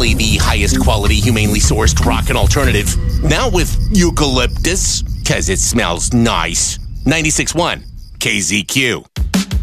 only the highest quality, humanely sourced rockin' alternative. Now with eucalyptus, cause it smells nice. 96.1 KZQ.